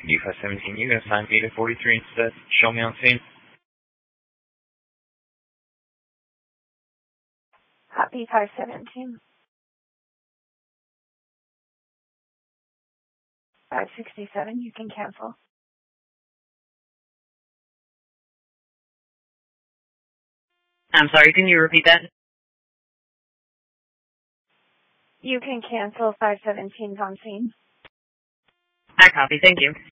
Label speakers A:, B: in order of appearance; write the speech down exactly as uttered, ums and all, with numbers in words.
A: D five seventeen, you can assign Beta forty-three instead. Show me on scene.
B: Copy five seventeen. five sixty-seven, you can cancel.
C: I'm sorry, can you repeat that?
B: You can cancel five seventeen on scene.
C: I copy, thank you.